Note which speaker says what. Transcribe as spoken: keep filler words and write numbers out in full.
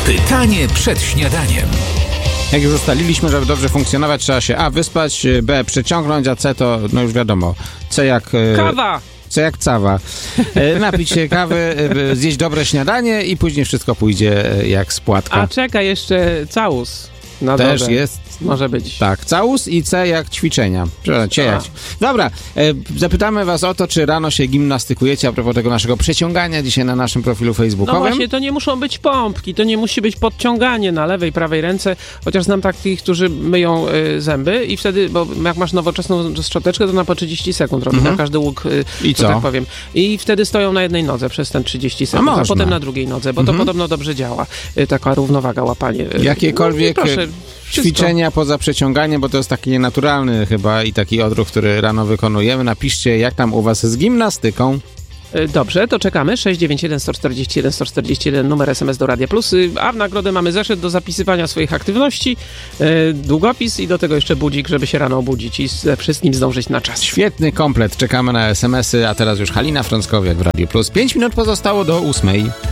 Speaker 1: Pytanie przed śniadaniem.
Speaker 2: Jak już ustaliliśmy, żeby dobrze funkcjonować, trzeba się A. wyspać, B. przeciągnąć, a C to, no już wiadomo, C jak...
Speaker 3: Kawa!
Speaker 2: C jak cawa. Napić się kawy, zjeść dobre śniadanie i później wszystko pójdzie jak z płatka.
Speaker 3: A czeka jeszcze całus. Na
Speaker 2: Też
Speaker 3: dole.
Speaker 2: jest.
Speaker 3: Może być.
Speaker 2: Tak, całus i C jak ćwiczenia. Ciejać. Dobra, e, zapytamy was o to, czy rano się gimnastykujecie a propos tego naszego przeciągania dzisiaj na naszym profilu facebookowym.
Speaker 3: No właśnie, to nie muszą być pompki, to nie musi być podciąganie na lewej, prawej ręce, chociaż znam takich, którzy myją y, zęby i wtedy, bo jak masz nowoczesną szczoteczkę, to na po trzydzieści sekund robi
Speaker 2: Mhm.
Speaker 3: na każdy łuk, y,
Speaker 2: I
Speaker 3: że
Speaker 2: co?
Speaker 3: tak powiem. I wtedy stoją na jednej nodze przez ten trzydzieści sekund, a,
Speaker 2: można.
Speaker 3: potem na drugiej nodze, bo
Speaker 2: Mhm.
Speaker 3: to podobno dobrze działa. Y, taka równowaga, łapanie. Y,
Speaker 2: Jakiekolwiek
Speaker 3: no, proszę,
Speaker 2: ćwiczenia poza przeciąganiem, bo to jest taki naturalny chyba i taki odruch, który rano wykonujemy. Napiszcie, jak tam u was z gimnastyką.
Speaker 3: Dobrze, to czekamy. sześć dziewięć jeden, sto czterdzieści jeden, sto czterdzieści jeden, numer es em es do Radia Plus, a w nagrodę mamy zeszyt do zapisywania swoich aktywności, yy, długopis i do tego jeszcze budzik, żeby się rano obudzić i ze wszystkim zdążyć na czas.
Speaker 2: Świetny komplet. Czekamy na es em esy, a teraz już Halina Frąckowiak w Radiu Plus. Pięć minut pozostało do ósmej.